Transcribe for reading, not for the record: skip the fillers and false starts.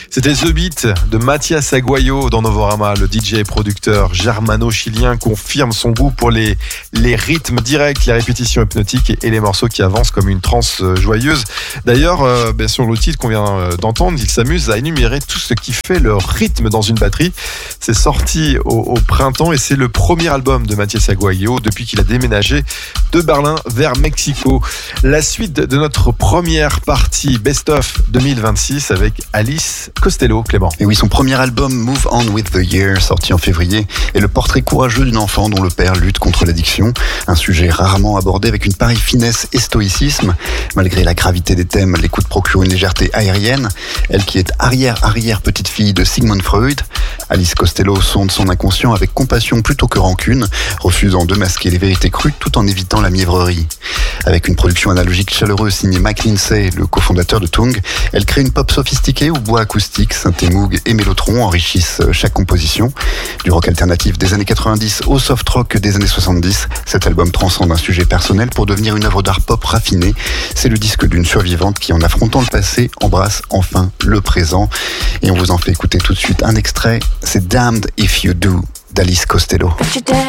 C'était The Beat de Mathias Aguayo dans Novorama. Le DJ et producteur germano-chilien confirme son goût pour les rythmes directs, les répétitions hypnotiques et les morceaux qui avancent comme une transe joyeuse. D'ailleurs, sur le titre qu'on vient d'entendre, il s'amuse à énumérer tout ce qui fait le rythme dans une batterie. C'est sorti au printemps et c'est le premier album de Mathias Aguayo depuis qu'il a déménagé de Berlin vers Mexico. La suite de notre première partie Best of 2026 avec Alice Costello, Clément. Et oui, son premier album Move On With The Year, sorti en février, est le portrait courageux d'une enfant dont le père lutte contre l'addiction. Un sujet rarement abordé avec une pareille finesse et stoïcisme. Malgré la gravité des thèmes, l'écoute procure une légèreté aérienne. Elle qui est arrière-petite-fille de Sigmund Freud. Alice Costello sonde son inconscient avec compassion plutôt que rancune, refusant de masquer les vérités crues tout en évitant la mièvrerie. Avec une production analogique chaleureuse signée Mike Lindsay, le cofondateur de Tung, elle crée une pop sophistiquée où bois acoustique, synthé Moog et mélotron enrichissent chaque composition. Du rock alternatif des années 90 au soft rock des années 70, cet album transcende un sujet personnel pour devenir une œuvre d'art pop raffinée. C'est le disque d'une survivante qui, en affrontant le passé, embrasse enfin le présent. Et on vous en fait écouter tout de suite un extrait, c'est Damned If You Do d'Alice Costello.